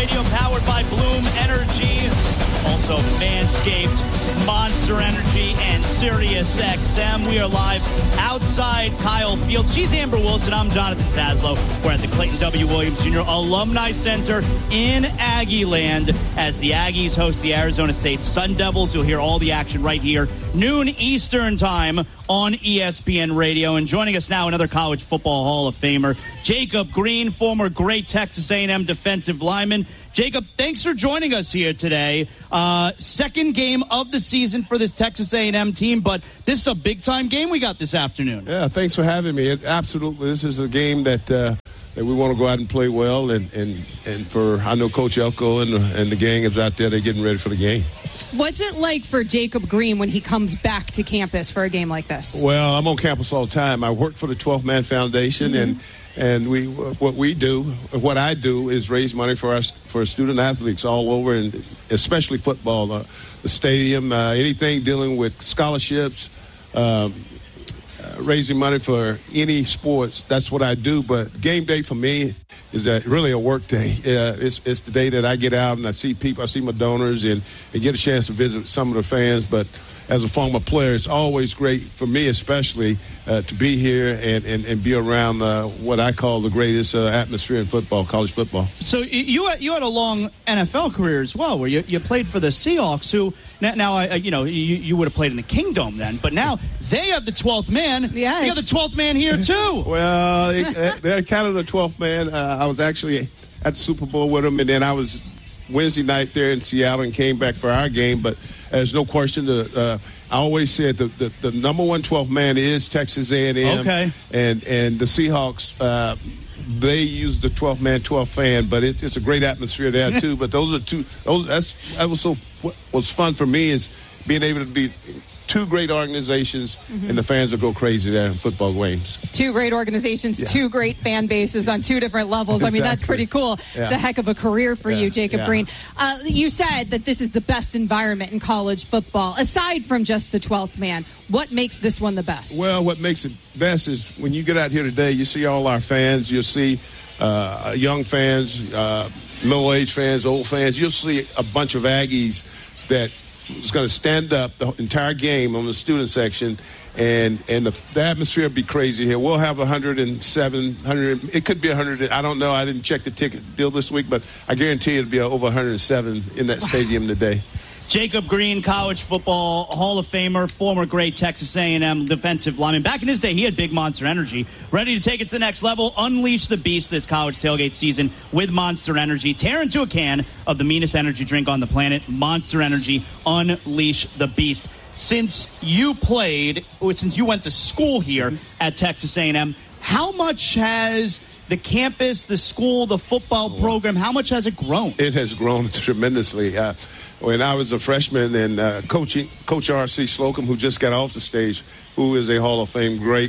Radio, powered by Bloom Energy. Also Manscaped, Monster Energy, and Sirius XM. We are live outside Kyle Field. She's Amber Wilson. I'm Jonathan Saslow. We're at the Clayton W. Williams Jr. Alumni Center in Aggieland as the Aggies host the Arizona State Sun Devils. You'll hear all the action right here, noon Eastern time on ESPN Radio. And joining us now, another college football Hall of Famer, Jacob Green, former great Texas A&M defensive lineman. Jacob, thanks for joining us here today. Second game of the season for this Texas A&M team, but this is a big-time game we got this afternoon. Yeah, thanks for having me. Absolutely, this is a game that we want to go out and play well, and for I know Coach Elko and the gang is out there. They're getting ready for the game. What's it like for Jacob Green when he comes back to campus for a game like this? Well, I'm on campus all the time. I work for the 12th Man Foundation, and what I do is raise money for student athletes all over, and especially football, the stadium, anything dealing with scholarships, raising money for any sports. That's what I do. But game day for me is really a work day. It's the day that I get out and I see people, I see my donors, and get a chance to visit some of the fans. But as a former player, it's always great for me, especially to be here and be around what I call the greatest atmosphere in football, college football. So you had a long NFL career as well, where you played for the Seahawks, who now you would have played in the Kingdom then, but now they have the 12th man. Yes. You got the 12th man here too. Well, they're kind of the 12th man. I was actually at the Super Bowl with them, and then I was Wednesday night there in Seattle and came back for our game. But there's no question. I always said the number one 12th man is Texas A&M. Okay. And the Seahawks, they use the 12th man, 12th fan, but it's a great atmosphere there too. But those are two. What's fun for me is being able to be two great organizations, and the fans will go crazy there in football games. Two great organizations, two great fan bases on two different levels. Exactly. I mean, that's pretty cool. Yeah. It's a heck of a career for you, Jacob Green. You said that this is the best environment in college football. Aside from just the 12th man, what makes this one the best? Well, what makes it best is when you get out here today, you see all our fans. You'll see young fans, middle-aged fans, old fans. You'll see a bunch of Aggies that is going to stand up the entire game on the student section, and the atmosphere will be crazy here. We'll have 107, it could be 100. I don't know. I didn't check the ticket deal this week, but I guarantee it'll be over 107 in that stadium today. Jacob Green, college football Hall of Famer, former great Texas A&M defensive lineman. Back in his day, he had big Monster Energy. Ready to take it to the next level, unleash the beast this college tailgate season with Monster Energy. Tear into a can of the meanest energy drink on the planet, Monster Energy. Unleash the beast. Since you went to school here at Texas A&M, how much has the campus, the school, the football program, how much has it grown? It has grown tremendously. When I was a freshman, and Coach R.C. Slocum, who just got off the stage, who is a Hall of Fame great,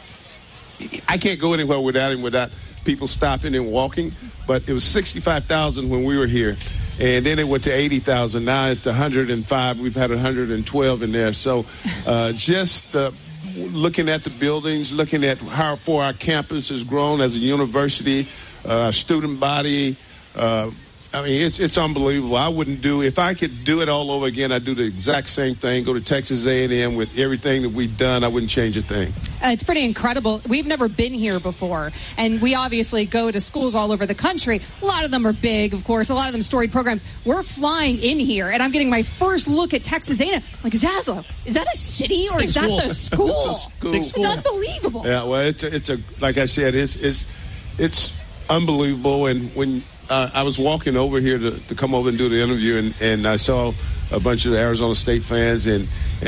I can't go anywhere without him, without people stopping and walking. But it was 65,000 when we were here, and then it went to 80,000. Now it's 105. We've had 112 in there. So just looking at the buildings, looking at how far our campus has grown as a university, student body. I mean, it's unbelievable. I wouldn't if I could do it all over again, I'd do the exact same thing, go to Texas A&M with everything that we've done. I wouldn't change a thing. It's pretty incredible. We've never been here before, and we obviously go to schools all over the country. A lot of them are big, of course. A lot of them storied programs. We're flying in here, and I'm getting my first look at Texas A&M. Like, Zaslow, is that a city or is that the school? It's a school. It's unbelievable. Yeah, well, it's a like I said, it's unbelievable. And when I was walking over here to come over and do the interview, and I saw a bunch of the Arizona State fans, and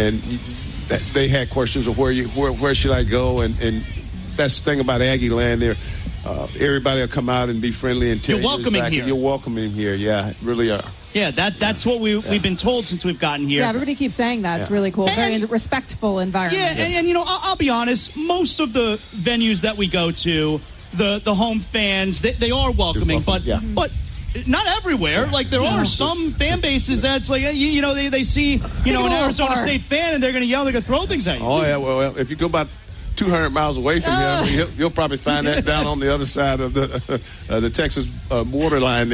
they had questions of where should I go, and that's the thing about Aggie Land there. Everybody will come out and be friendly and tell you're welcoming here. You're welcoming here, yeah, really are. Yeah, that's what we've been told since we've gotten here. Yeah, everybody keeps saying that. It's really cool. Very respectful environment. Yeah, and I'll be honest, most of the venues that we go to, the home fans, they are welcoming, but not everywhere. Like there are some fan bases that's like they see an Arizona State fan and they're going to yell, they're going to throw things at you. Oh yeah, well if you go about 200 miles away from here, you'll probably find that down on the other side of the Texas borderline there.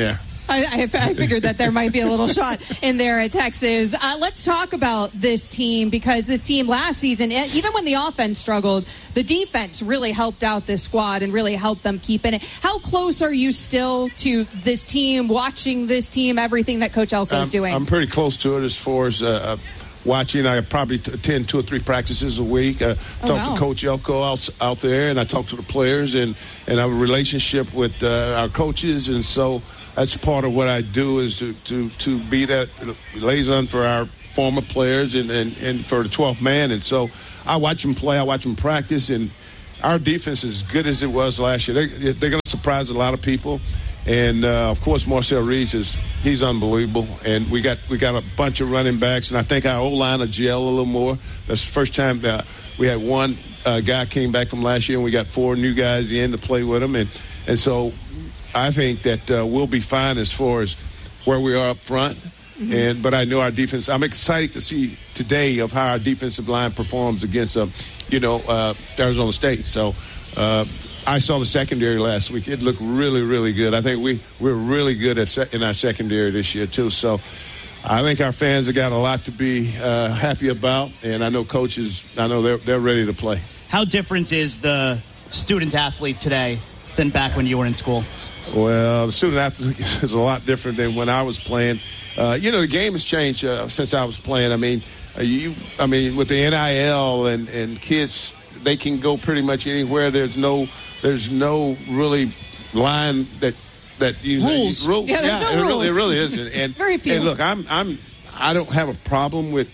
I figured that there might be a little shot in there at Texas. Let's talk about this team, because this team last season, even when the offense struggled, the defense really helped out this squad and really helped them keep in it. How close are you still to this team, watching this team, everything that Coach Elko is doing? I'm pretty close to it as far as watching. I probably attend 2 or 3 practices a week. Talk to Coach Elko out there, and I talk to the players, and I have a relationship with our coaches, and so that's part of what I do, is to be that liaison for our former players and for the 12th man. And so I watch them play, I watch them practice, and our defense is as good as it was last year. They're going to surprise a lot of people. And, of course, Marcel Reed he's unbelievable. And we got a bunch of running backs, and I think our O-line will gel a little more. That's the first time that we had one guy came back from last year, and we got 4 new guys in to play with him. And so I think that we'll be fine as far as where we are up front. Mm-hmm. But I know our defense. I'm excited to see today of how our defensive line performs against, Arizona State. So I saw the secondary last week. It looked really, really good. I think we're really good in our secondary this year too. So I think our fans have got a lot to be happy about, and I know coaches. I know they're ready to play. How different is the student athlete today than back when you were in school? Well, the student athlete is a lot different than when I was playing. The game has changed since I was playing. I mean, with the NIL and kids, they can go pretty much anywhere. There's no really line that rules. Yeah, there's no rules. It really isn't. And very few. And look, I don't have a problem with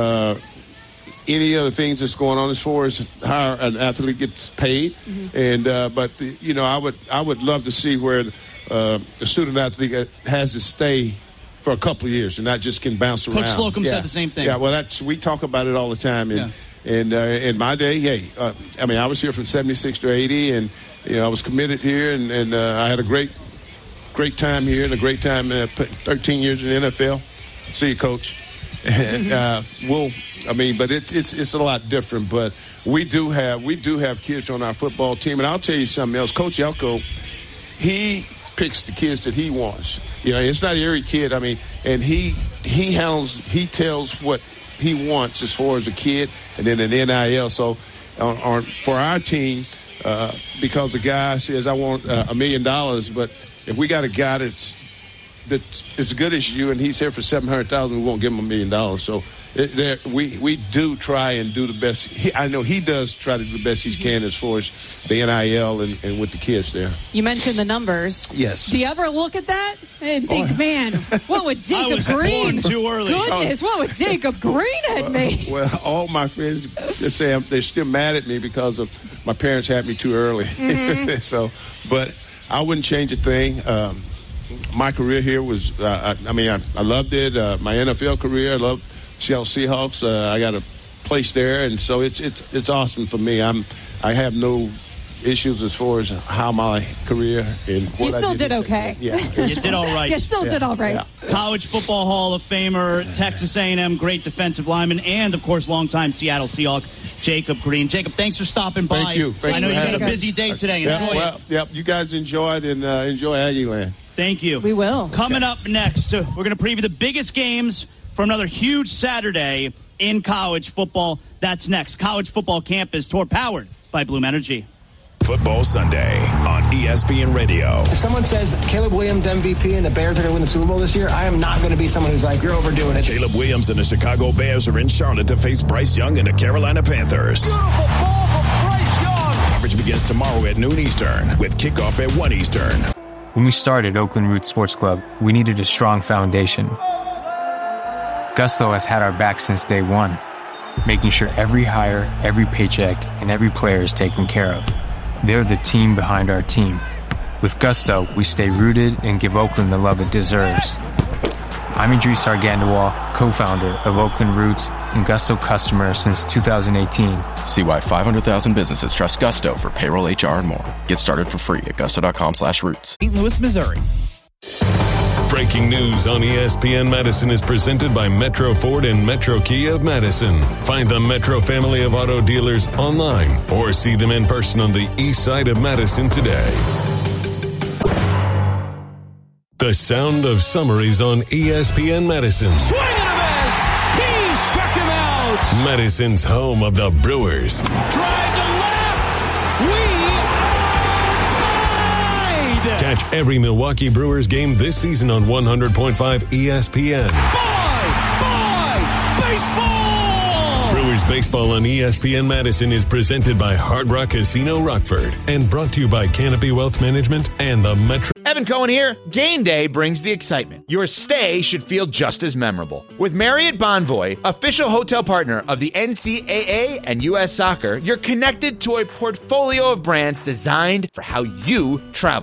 any of the things that's going on as far as how an athlete gets paid. Mm-hmm. And but I would love to see where the student athlete has to stay for a couple of years and not just can bounce around. Coach Slocum said the same thing. Yeah, well, we talk about it all the time. And in my day, I was here from 76 to 80, and I was committed here, and I had a great time here and a great time 13 years in the NFL. See you, Coach. And but it's a lot different. But we do have kids on our football team, and I'll tell you something else. Coach Elko, he picks the kids that he wants. It's not every kid. And he tells what he wants as far as a kid, and then an NIL. So for our team, because the guy says I want $1 million, but if we got a guy that's as good as you and he's here for $700,000, we won't give him $1 million. So we do try and do the best. I know he does try to do the best he can as far as the NIL and with the kids there. You mentioned the numbers. Yes. Do you ever look at that and think, man, what would Jacob Green? Too early. Goodness, what would Jacob Green have made? Well, all my friends just say they're still mad at me because of my parents had me too early. Mm-hmm. But I wouldn't change a thing. My career here was, I loved it. My NFL career, I loved Seattle Seahawks. I got a place there, and so it's awesome for me. I have no issues as far as how my career and what you still did okay. Yeah, you did all right. You still did all right. Yeah. College Football Hall of Famer, Texas A&M great defensive lineman, and of course longtime Seattle Seahawk Jacob Green. Jacob, thanks for stopping by. Thank you. I know you had a busy day today. Enjoy it. Yep. You guys enjoyed and enjoy Aggieland. Thank you. We will. Coming up next, we're going to preview the biggest games for another huge Saturday in college football. That's next. College Football Campus Tour powered by Bloom Energy. Football Sunday on ESPN Radio. If someone says Caleb Williams MVP and the Bears are going to win the Super Bowl this year, I am not going to be someone who's like, you're overdoing it. Caleb Williams and the Chicago Bears are in Charlotte to face Bryce Young and the Carolina Panthers. Beautiful ball from Bryce Young. Coverage begins tomorrow at noon Eastern with kickoff at 1 Eastern. When we started Oakland Roots Sports Club, we needed a strong foundation. Gusto has had our back since day one, making sure every hire, every paycheck, and every player is taken care of. They're the team behind our team. With Gusto, we stay rooted and give Oakland the love it deserves. I'm Idris Argandawal, co-founder of Oakland Roots and Gusto customer since 2018. See why 500,000 businesses trust Gusto for payroll, HR, and more. Get started for free at gusto.com/roots. St. Louis, Missouri. Breaking news on ESPN Madison is presented by Metro Ford and Metro Kia of Madison. Find the Metro family of auto dealers online or see them in person on the east side of Madison today. The sound of summaries on ESPN Madison. Swing and a miss. He struck him out. Madison's home of the Brewers. Drive to left. We are tied. Catch every Milwaukee Brewers game this season on 100.5 ESPN. Boy, baseball. Brewers baseball on ESPN Madison is presented by Hard Rock Casino Rockford and brought to you by Canopy Wealth Management and the Metro. Evan Cohen here. Game day brings the excitement. Your stay should feel just as memorable. With Marriott Bonvoy, official hotel partner of the NCAA and U.S. Soccer, you're connected to a portfolio of brands designed for how you travel.